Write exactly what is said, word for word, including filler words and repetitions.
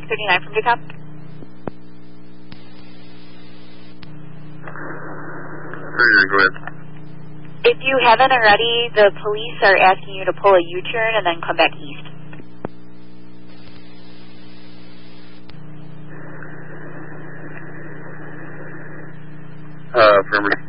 six thirty-nine from DECOM. Go ahead. If you haven't already, the police are asking you to pull a U-turn and then come back east. Uh, affirmative.